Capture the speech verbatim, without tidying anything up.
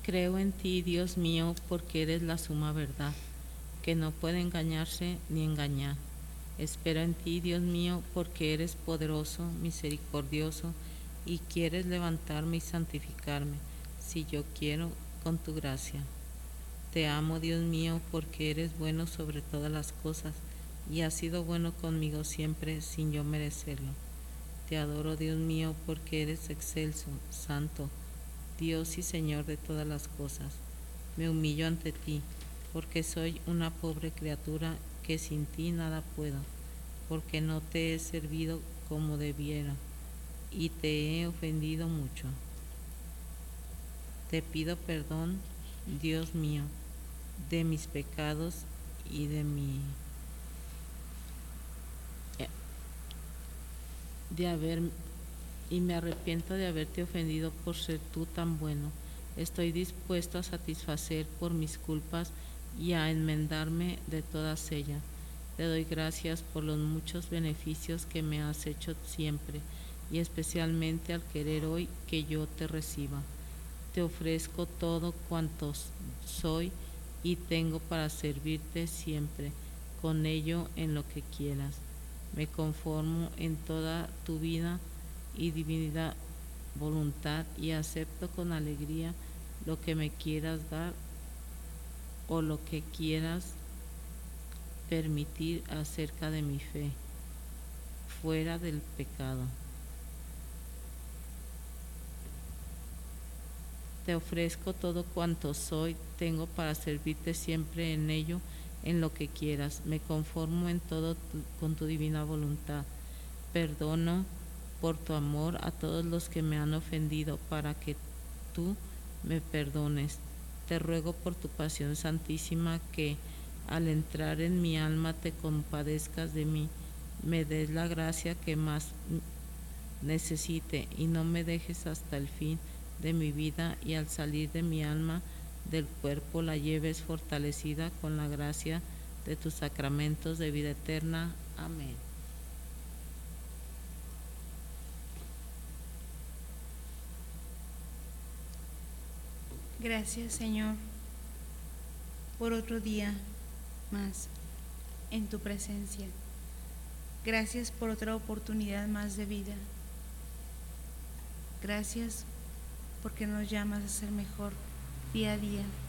Creo en ti, Dios mío, porque eres la suma verdad, que no puede engañarse ni engañar. Espero en ti, Dios mío, porque eres poderoso, misericordioso, y quieres levantarme y santificarme, si yo quiero, con tu gracia. Te amo, Dios mío, porque eres bueno sobre todas las cosas, y has sido bueno conmigo siempre sin yo merecerlo. Te adoro, Dios mío, porque eres excelso, santo, Dios y Señor de todas las cosas. Me humillo ante ti, porque soy una pobre criatura que sin ti nada puedo, porque no te he servido como debiera y te he ofendido mucho. Te pido perdón, Dios mío, de mis pecados y de mi de haber y me arrepiento de haberte ofendido por ser tú tan bueno. Estoy dispuesto a satisfacer por mis culpas y a enmendarme de todas ellas. Te doy gracias por los muchos beneficios que me has hecho siempre, y especialmente al querer hoy que yo te reciba. Te ofrezco todo cuanto soy y tengo para servirte siempre, con ello en lo que quieras. Me conformo en toda tu vida y divinidad voluntad y acepto con alegría lo que me quieras dar o lo que quieras permitir acerca de mi fe, fuera del pecado. Te ofrezco todo cuanto soy, tengo para servirte siempre en ello, en lo que quieras. Me conformo en todo tu, con tu divina voluntad. Perdono por tu amor a todos los que me han ofendido, para que tú me perdones. Te ruego por tu pasión santísima que, al entrar en mi alma, te compadezcas de mí, me des la gracia que más necesite y no me dejes hasta el fin de mi vida, y al salir de mi alma del cuerpo la lleves fortalecida con la gracia de tus sacramentos de vida eterna. Amén. Gracias, Señor, por otro día más en tu presencia. Gracias por otra oportunidad más de vida. Gracias porque nos llamas a ser mejor día a día.